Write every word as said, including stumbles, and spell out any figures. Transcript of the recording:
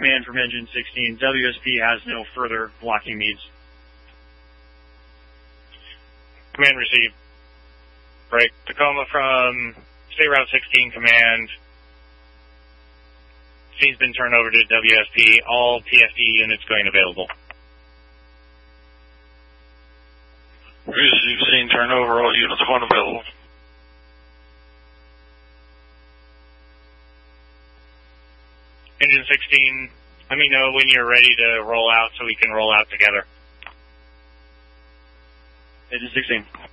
Command from Engine sixteen. W S P has no further blocking needs. Command received. Break. Tacoma from State Route sixteen Command. Scene's been turned over to W S P. All P F D units going available. Received. Scene turned over. All units going available. Engine sixteen, let me know when you're ready to roll out so we can roll out together. Engine sixteen.